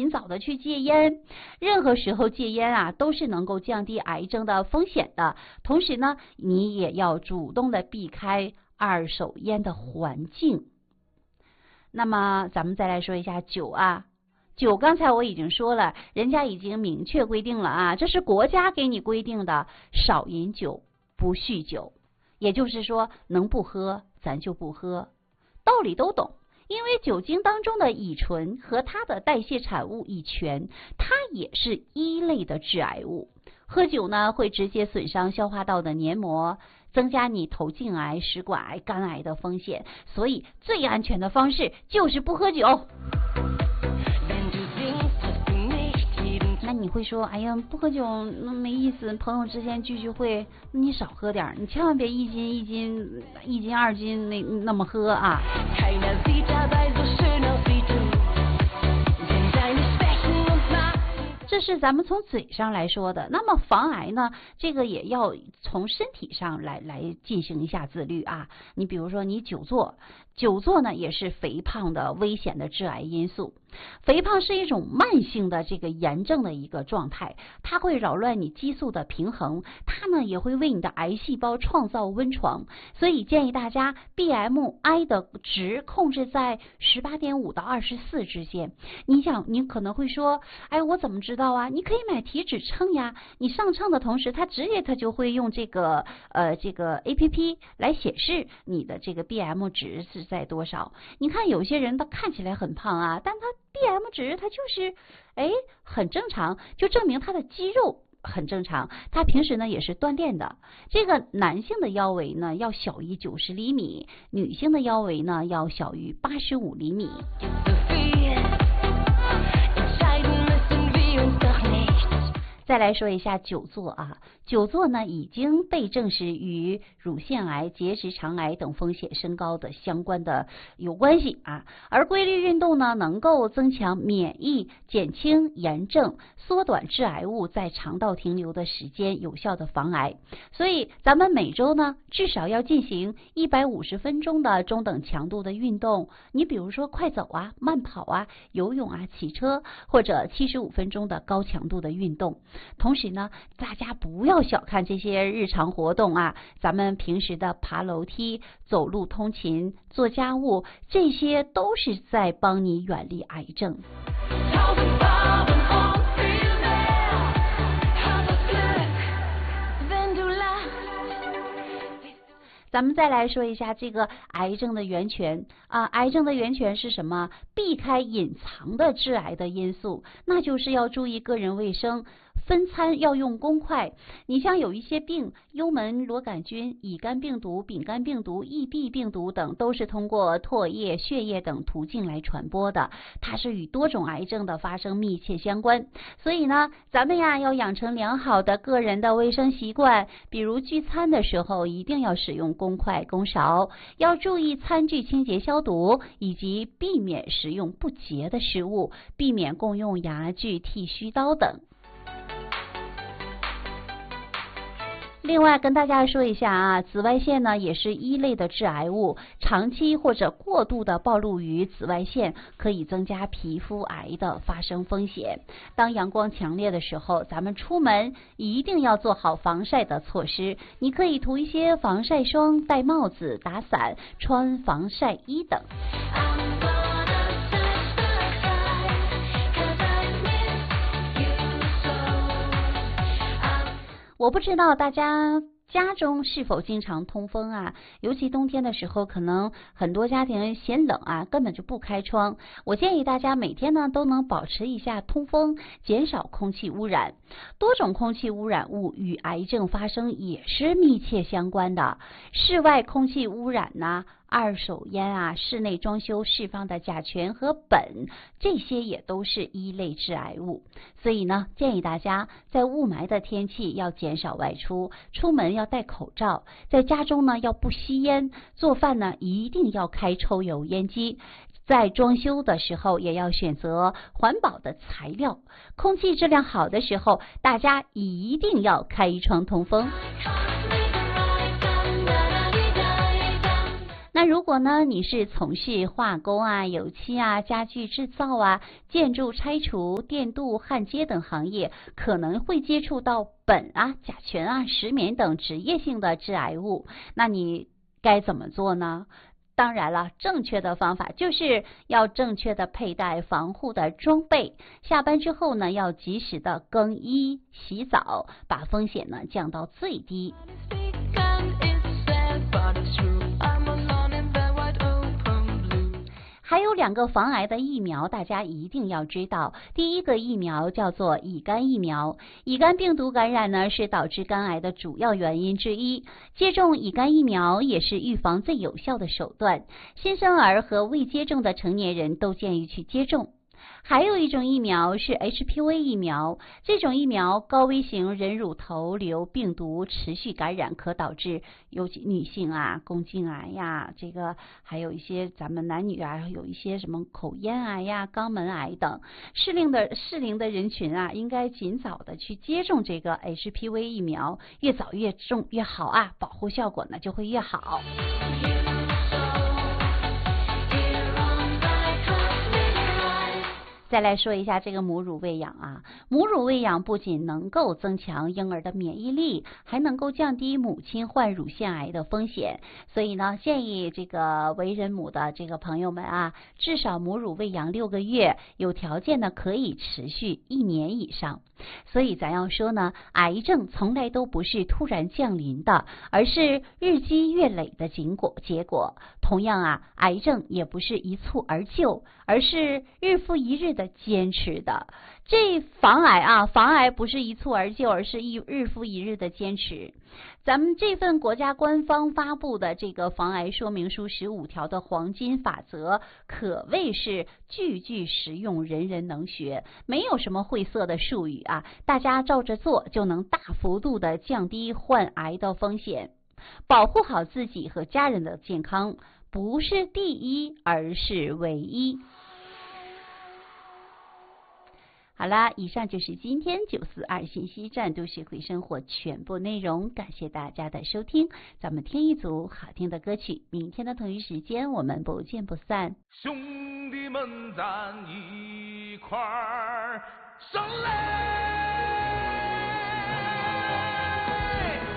尽早的去戒烟。任何时候戒烟啊，都是能够降低癌症的风险的。同时呢，你也要主动的避开二手烟的环境。那么咱们再来说一下酒啊。酒刚才我已经说了，人家已经明确规定了啊，这是国家给你规定的，少饮酒，不酗酒。也就是说，能不喝咱就不喝，道理都懂。因为酒精当中的乙醇和它的代谢产物乙醛，它也是一类的致癌物。喝酒呢，会直接损伤消化道的黏膜，增加你头颈癌、食管癌、肝癌的风险。所以最安全的方式就是不喝酒。那你会说，哎呀，不喝酒那没意思，朋友之间聚会，你少喝点，你千万别一斤2斤那么喝啊。这是咱们从嘴上来说的。那么防癌呢，这个也要从身体上来进行一下自律啊。你比如说你久坐呢也是肥胖的危险的致癌因素。肥胖是一种慢性的这个炎症的一个状态，它会扰乱你激素的平衡，它呢也会为你的癌细胞创造温床。所以建议大家 BMI 的值控制在18.5到24之间。你可能会说，哎，我怎么知道啊？你可以买体脂秤呀，你上秤的同时，它就会用这个APP 来显示你的这个 BM 值是在多少。你看有些人他看起来很胖啊，但他BM 值它就是很正常，就证明他的肌肉很正常，他平时呢也是锻炼的。这个男性的腰围呢要小于90厘米，女性的腰围呢要小于85厘米。再来说一下久坐啊，久坐呢已经被证实与乳腺癌、结直肠癌等风险升高的相关的有关系啊。而规律运动呢，能够增强免疫，减轻炎症，缩短致癌物在肠道停留的时间，有效的防癌。所以咱们每周呢至少要进行150分钟的中等强度的运动。你比如说快走啊、慢跑啊、游泳啊、骑车，或者75分钟的高强度的运动。同时呢，大家不要小看这些日常活动啊，咱们平时的爬楼梯、走路通勤、做家务，这些都是在帮你远离癌症。咱们再来说一下这个癌症的源泉啊，癌症的源泉是什么？避开隐藏的致癌的因素，那就是要注意个人卫生，分餐要用公筷。你像有一些病，幽门螺杆菌、乙肝病毒、丙肝病毒、EB 病毒等，都是通过唾液、血液等途径来传播的，它是与多种癌症的发生密切相关。所以呢，咱们呀要养成良好的个人的卫生习惯，比如聚餐的时候一定要使用公筷公勺，要注意餐具清洁消毒，以及避免食用不洁的食物，避免共用牙具、剃须刀等。另外跟大家说一下啊，紫外线呢也是一类的致癌物，长期或者过度的暴露于紫外线，可以增加皮肤癌的发生风险。当阳光强烈的时候，咱们出门一定要做好防晒的措施。你可以涂一些防晒霜、戴帽子、打伞、穿防晒衣等。我不知道大家家中是否经常通风啊？尤其冬天的时候，可能很多家庭嫌冷啊，根本就不开窗。我建议大家每天呢都能保持一下通风，减少空气污染。多种空气污染物与癌症发生也是密切相关的。室外空气污染呢，二手烟啊，室内装修释放的甲醛和苯，这些也都是一类致癌物。所以呢，建议大家在雾霾的天气要减少外出，出门要戴口罩，在家中呢要不吸烟，做饭呢一定要开抽油烟机。在装修的时候也要选择环保的材料，空气质量好的时候，大家一定要开一窗通风。 那如果呢你是从事化工啊、油漆啊、家具制造啊、建筑拆除、电镀焊接等行业，可能会接触到苯啊、甲醛啊、石棉等职业性的致癌物，那你该怎么做呢？当然了，正确的方法就是要正确的佩戴防护的装备，下班之后呢，要及时的更衣、洗澡，把风险呢降到最低。还有2个防癌的疫苗，大家一定要知道。第一个疫苗叫做乙肝疫苗，乙肝病毒感染呢是导致肝癌的主要原因之一。接种乙肝疫苗也是预防最有效的手段，新生儿和未接种的成年人都建议去接种。还有一种疫苗是 HPV 疫苗，这种疫苗高危型人乳头瘤病毒持续感染，可导致尤其女性啊、宫颈癌呀，这个还有一些咱们男女啊，有一些什么口咽癌呀、肛门癌等。适龄的人群啊，应该尽早的去接种这个 HPV 疫苗，越早越种越好啊，保护效果呢就会越好。再来说一下这个母乳喂养啊，母乳喂养不仅能够增强婴儿的免疫力，还能够降低母亲患乳腺癌的风险。所以呢，建议这个为人母的这个朋友们啊，至少母乳喂养6个月，有条件呢可以持续1年以上。所以咱要说呢，癌症从来都不是突然降临的，而是日积月累的结果。同样啊，癌症也不是一蹴而就，而是日复一日的坚持的。这防癌不是一蹴而就，而是日复一日的坚持。咱们这份国家官方发布的这个防癌说明书15条的黄金法则，可谓是句句实用，人人能学，没有什么晦涩的术语啊，大家照着做就能大幅度的降低患癌的风险，保护好自己和家人的健康，不是第一，而是唯一。好啦，以上就是今天942信息站都市会生活全部内容，感谢大家的收听，咱们听一组好听的歌曲，明天的同一时间我们不见不散。 兄弟们咱一块儿上来。